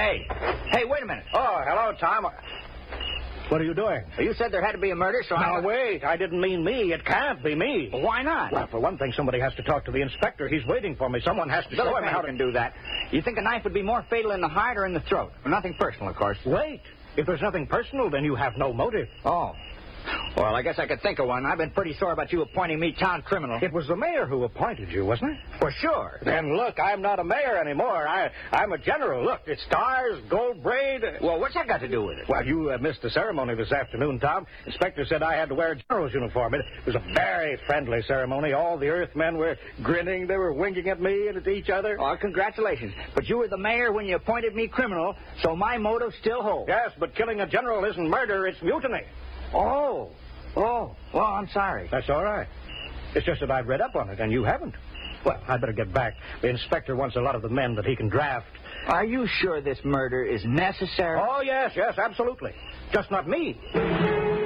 Hey, wait a minute. Oh, hello, Tom. What are you doing? Well, you said there had to be a murder, so Now, wait. I didn't mean me. It can't be me. Well, why not? Well, for one thing, somebody has to talk to the inspector. He's waiting for me. Someone has to show him how to... can do that. You think a knife would be more fatal in the heart or in the throat? Well, nothing personal, of course. Wait. If there's nothing personal, then you have no motive. Oh. Well, I guess I could think of one. I've been pretty sore about you appointing me town criminal. It was the mayor who appointed you, wasn't it? For sure. Then look, I'm not a mayor anymore. I'm a general. Look, it's stars, gold braid. Well, what's that got to do with it? Well, you missed the ceremony this afternoon, Tom. Inspector said I had to wear a general's uniform. It was a very friendly ceremony. All the Earthmen were grinning. They were winking at me and at each other. Oh, congratulations. But you were the mayor when you appointed me criminal, so my motive still holds. Yes, but killing a general isn't murder. It's mutiny. Oh, well, I'm sorry. That's all right. It's just that I've read up on it, and you haven't. Well, I'd better get back. The inspector wants a lot of the men that he can draft. Are you sure this murder is necessary? Oh, yes, absolutely. Just not me.